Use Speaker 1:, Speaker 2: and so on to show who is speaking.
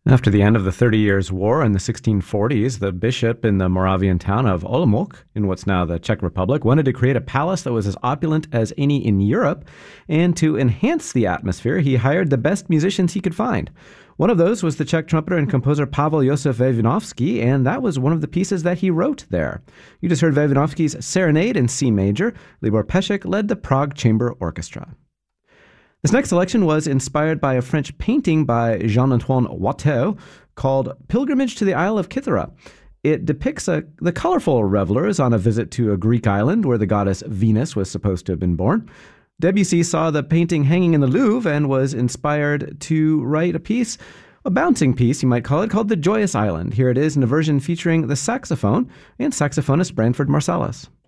Speaker 1: After the end of the 30 Years' War in the 1640s, the bishop in the Moravian town of Olomouc, in what's now the Czech Republic, wanted to create a palace that was as opulent as any in Europe, and to enhance the atmosphere, he hired the best musicians he could find. One of those was the Czech trumpeter and composer Pavel Josef Vavinovsky, and that was one of the pieces that he wrote there. You just heard Vavinovsky's Serenade in C major. Libor Pešek led the Prague Chamber Orchestra. This next selection was inspired by a French painting by Jean-Antoine Watteau called Pilgrimage to the Isle of Kythera. It depicts the colorful revelers on a visit to a Greek island where the goddess Venus was supposed to have been born. Debussy saw the painting hanging in the Louvre and was inspired to write a bouncing piece, you might call it, called The Joyous Island. Here it is in a version featuring the saxophone and saxophonist Branford Marsalis.